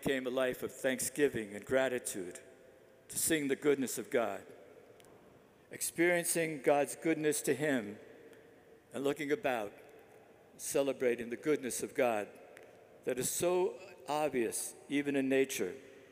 became a life of thanksgiving and gratitude, to sing the goodness of God, experiencing God's goodness to him and looking about, celebrating the goodness of God that is so obvious even in nature.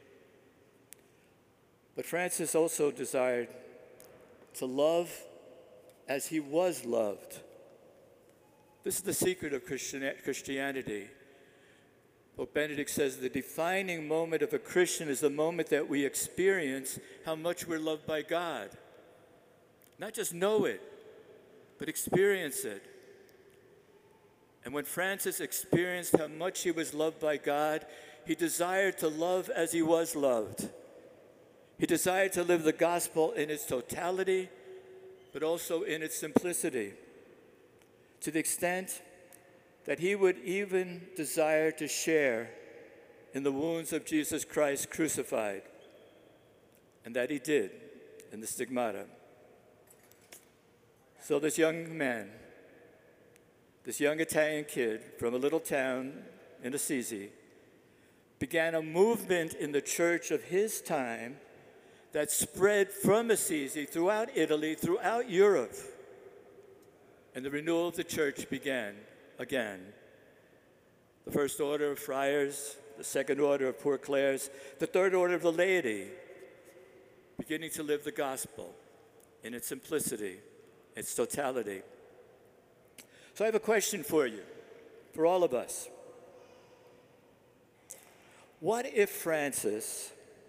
But Francis also desired to love as he was loved. This is the secret of Christianity. Pope Benedict says the defining moment of a Christian is the moment that we experience how much we're loved by God. Not just know it, but experience it. And when Francis experienced how much he was loved by God, he desired to love as he was loved. He desired to live the gospel in its totality, but also in its simplicity, to the extent that he would even desire to share in the wounds of Jesus Christ crucified, and that he did in the Stigmata. So this young man, this young Italian kid from a little town in Assisi, began a movement in the church of his time that spread from Assisi throughout Italy, throughout Europe. And the renewal of the church began again. The first order of friars, the second order of poor Clares, the third order of the laity, beginning to live the gospel in its simplicity, its totality. So I have a question for you, for all of us. What if Francis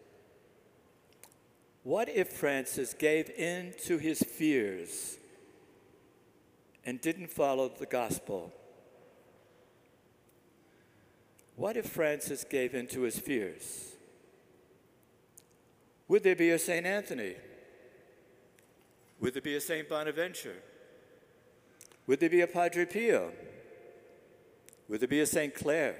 gave in to his fears and didn't follow the gospel? What if Francis gave in to his fears? Would there be a St. Anthony? Would there be a St. Bonaventure? Would there be a Padre Pio? Would there be a St. Clare?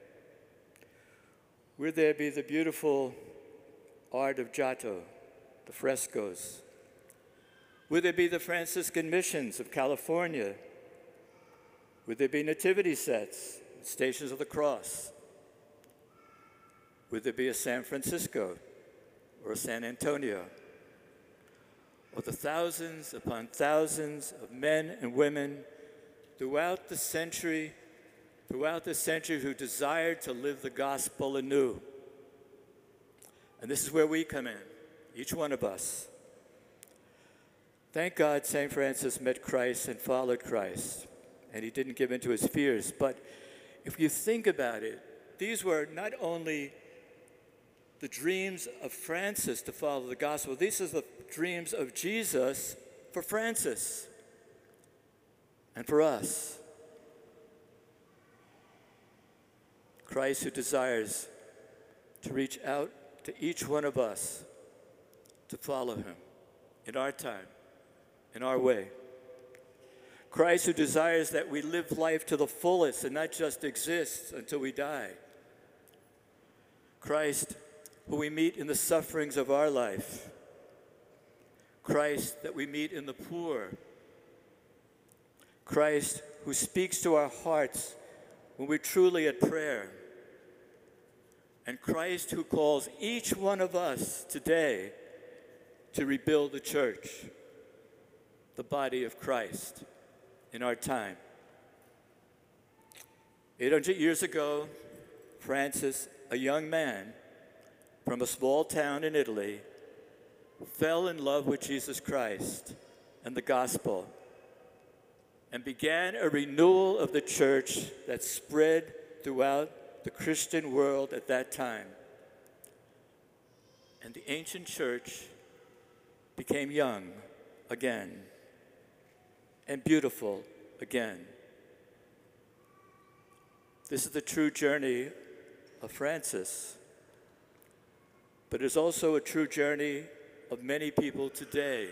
Would there be the beautiful art of Giotto, the frescoes? Would there be the Franciscan missions of California? Would there be nativity sets, Stations of the Cross? Would there be a San Francisco or a San Antonio? Or the thousands upon thousands of men and women throughout the century who desired to live the gospel anew. And this is where we come in, each one of us. Thank God St. Francis met Christ and followed Christ, and he didn't give in to his fears. But if you think about it, these were not only the dreams of Francis to follow the gospel, these are the dreams of Jesus for Francis and for us. Christ who desires to reach out to each one of us to follow him in our time, in our way. Christ who desires that we live life to the fullest and not just exist until we die. Christ who we meet in the sufferings of our life. Christ that we meet in the poor. Christ who speaks to our hearts when we're truly at prayer. And Christ who calls each one of us today to rebuild the church, the body of Christ in our time. 800 years ago, Francis, a young man from a small town in Italy, fell in love with Jesus Christ and the gospel and began a renewal of the church that spread throughout the Christian world at that time. And the ancient church became young again and beautiful again. This is the true journey of Francis, but it's also a true journey of many people today.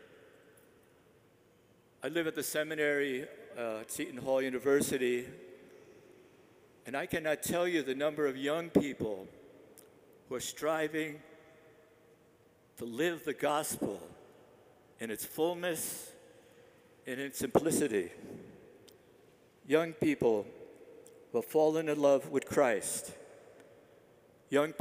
I live at the seminary at Seton Hall University, and I cannot tell you the number of young people who are striving to live the gospel in its fullness, in its simplicity. Young people who have fallen in love with Christ. young